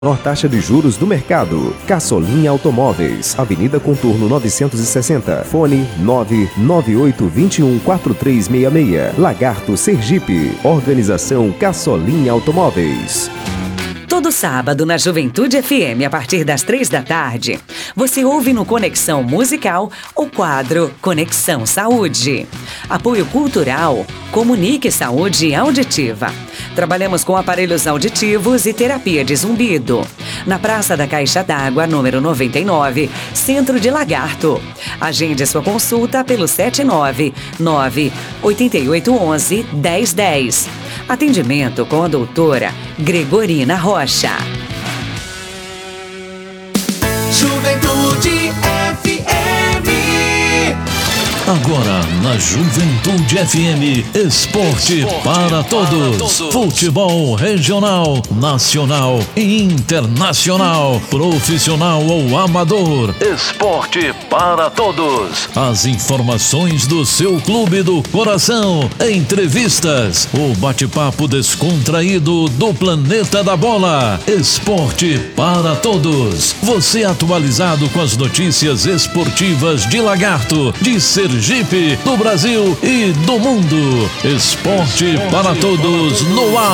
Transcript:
Menor taxa de juros do mercado. Caçolinha Automóveis, Avenida Contorno 960, fone 998214366, Lagarto, Sergipe. Organização Caçolinha Automóveis. Todo sábado na Juventude FM, a partir das 3 da tarde, você ouve no Conexão Musical o quadro Conexão Saúde. Apoio cultural, Comunique Saúde Auditiva. Trabalhamos com aparelhos auditivos e terapia de zumbido. Na Praça da Caixa d'Água, número 99, Centro de Lagarto. Agende sua consulta pelo 799-8811-1010. Atendimento com a doutora Gregorina Rocha. Juventude FM. Agora na Juventude FM, esporte para todos. Futebol regional, nacional e internacional, profissional ou amador. Esporte para todos. As informações do seu clube do coração, entrevistas, o bate-papo descontraído do planeta da bola. Esporte para todos. Você atualizado com as notícias esportivas de Lagarto, de Sergipe, do Brasil e do mundo. Esporte para todos no ar.